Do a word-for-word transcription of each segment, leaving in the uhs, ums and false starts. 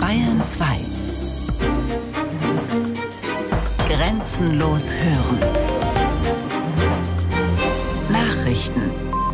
Bayern zwei. Grenzenlos hören. Nachrichten.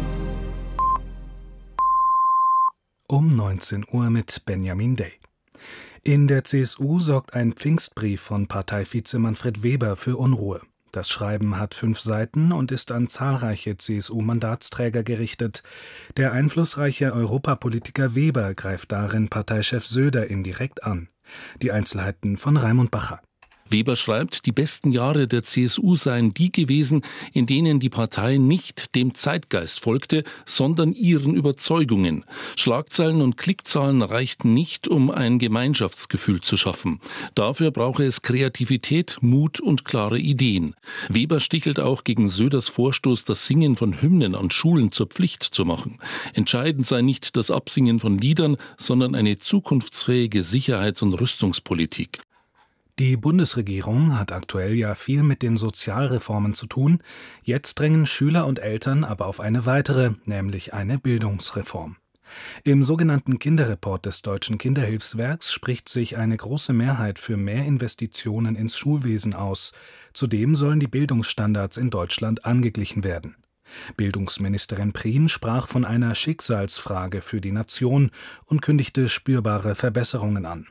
Um neunzehn Uhr mit Benjamin Day. In der C S U sorgt ein Pfingstbrief von Parteivize Manfred Weber für Unruhe. Das Schreiben hat fünf Seiten und ist an zahlreiche C S U-Mandatsträger gerichtet. Der einflussreiche Europapolitiker Weber greift darin Parteichef Söder indirekt an. Die Einzelheiten von Raimund Bacher. Weber schreibt, die besten Jahre der C S U seien die gewesen, in denen die Partei nicht dem Zeitgeist folgte, sondern ihren Überzeugungen. Schlagzeilen und Klickzahlen reichten nicht, um ein Gemeinschaftsgefühl zu schaffen. Dafür brauche es Kreativität, Mut und klare Ideen. Weber stichelt auch gegen Söders Vorstoß, das Singen von Hymnen an Schulen zur Pflicht zu machen. Entscheidend sei nicht das Absingen von Liedern, sondern eine zukunftsfähige Sicherheits- und Rüstungspolitik. Die Bundesregierung hat aktuell ja viel mit den Sozialreformen zu tun. Jetzt drängen Schüler und Eltern aber auf eine weitere, nämlich eine Bildungsreform. Im sogenannten Kinderreport des Deutschen Kinderhilfswerks spricht sich eine große Mehrheit für mehr Investitionen ins Schulwesen aus. Zudem sollen die Bildungsstandards in Deutschland angeglichen werden. Bildungsministerin Prien sprach von einer Schicksalsfrage für die Nation und kündigte spürbare Verbesserungen an.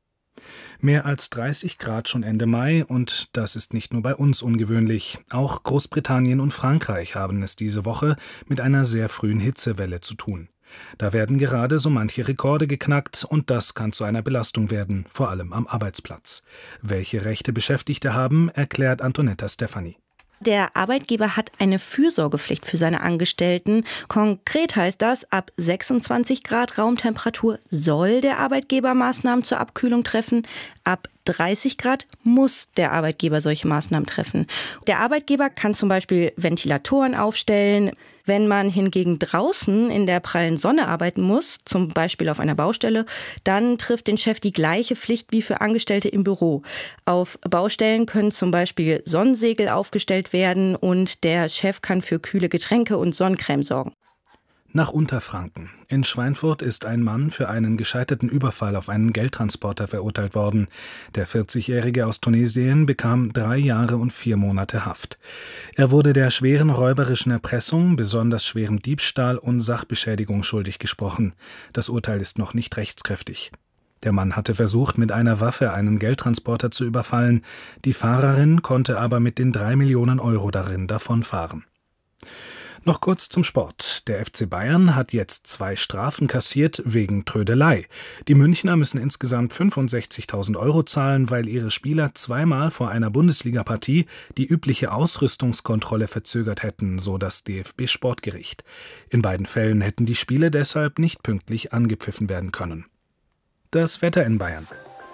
Mehr als dreißig Grad schon Ende Mai, und das ist nicht nur bei uns ungewöhnlich. Auch Großbritannien und Frankreich haben es diese Woche mit einer sehr frühen Hitzewelle zu tun. Da werden gerade so manche Rekorde geknackt, und das kann zu einer Belastung werden, vor allem am Arbeitsplatz. Welche Rechte Beschäftigte haben, erklärt Antonetta Stefani. Der Arbeitgeber hat eine Fürsorgepflicht für seine Angestellten. Konkret heißt das, ab sechsundzwanzig Grad Raumtemperatur soll der Arbeitgeber Maßnahmen zur Abkühlung treffen. Ab dreißig Grad muss der Arbeitgeber solche Maßnahmen treffen. Der Arbeitgeber kann zum Beispiel Ventilatoren aufstellen. Wenn man hingegen draußen in der prallen Sonne arbeiten muss, zum Beispiel auf einer Baustelle, dann trifft den Chef die gleiche Pflicht wie für Angestellte im Büro. Auf Baustellen können zum Beispiel Sonnensegel aufgestellt werden und der Chef kann für kühle Getränke und Sonnencreme sorgen. Nach Unterfranken. In Schweinfurt ist ein Mann für einen gescheiterten Überfall auf einen Geldtransporter verurteilt worden. Der vierzigjährige aus Tunesien bekam drei Jahre und vier Monate Haft. Er wurde der schweren räuberischen Erpressung, besonders schwerem Diebstahl und Sachbeschädigung schuldig gesprochen. Das Urteil ist noch nicht rechtskräftig. Der Mann hatte versucht, mit einer Waffe einen Geldtransporter zu überfallen. Die Fahrerin konnte aber mit den drei Millionen Euro darin davonfahren. Noch kurz zum Sport. Der F C Bayern hat jetzt zwei Strafen kassiert wegen Trödelei. Die Münchner müssen insgesamt fünfundsechzigtausend Euro zahlen, weil ihre Spieler zweimal vor einer Bundesliga-Partie die übliche Ausrüstungskontrolle verzögert hätten, so das D F B-Sportgericht. In beiden Fällen hätten die Spiele deshalb nicht pünktlich angepfiffen werden können. Das Wetter in Bayern.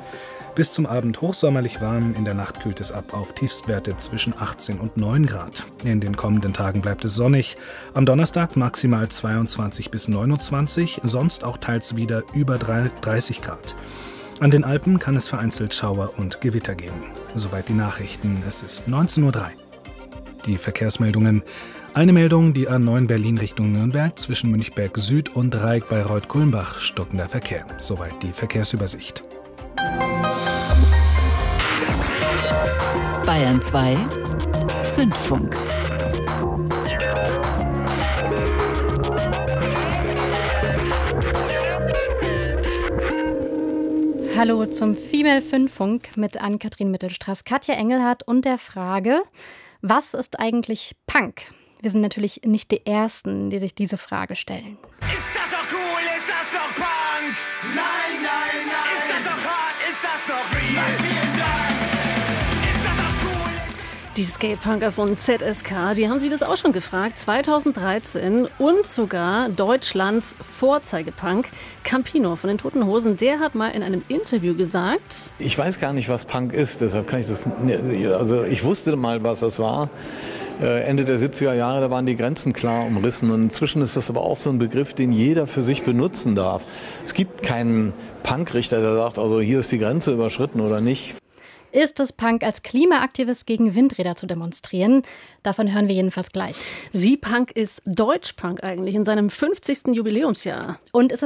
Bis zum Abend hochsommerlich warm, in der Nacht kühlt es ab auf Tiefstwerte zwischen achtzehn und neun Grad. In den kommenden Tagen bleibt es sonnig. Am Donnerstag maximal zweiundzwanzig bis neunundzwanzig, sonst auch teils wieder über dreißig Grad. An den Alpen kann es vereinzelt Schauer und Gewitter geben. Soweit die Nachrichten, es ist neunzehn Uhr drei. Die Verkehrsmeldungen. Eine Meldung, die A neun Berlin Richtung Nürnberg zwischen Münchberg Süd und Dreieck-Bayreuth-Kulmbach, stockender Verkehr. Soweit die Verkehrsübersicht. Bayern zwei Zündfunk. Hallo zum Female Zündfunk mit Ann-Kathrin Mittelstraß, Katja Engelhardt und der Frage, was ist eigentlich Punk? Wir sind natürlich nicht die Ersten, die sich diese Frage stellen. Ist das doch cool? Ist das doch Punk? Nein, nein, nein. Ist das doch hart? Ist das doch real? Nein, vielen Dank. Ist das doch cool? Die Skatepunker von Z S K, die haben sich das auch schon gefragt, zweitausenddreizehn. Und sogar Deutschlands Vorzeigepunk, Campino von den Toten Hosen, der hat mal in einem Interview gesagt: Ich weiß gar nicht, was Punk ist, deshalb kann ich das, also ich wusste mal, was das war. Ende der siebziger Jahre, da waren die Grenzen klar umrissen. Und inzwischen ist das aber auch so ein Begriff, den jeder für sich benutzen darf. Es gibt keinen Punkrichter, der sagt, also hier ist die Grenze überschritten oder nicht. Ist es Punk, als Klimaaktivist gegen Windräder zu demonstrieren? Davon hören wir jedenfalls gleich. Wie Punk ist Deutschpunk eigentlich in seinem fünfzigsten Jubiläumsjahr? Und ist es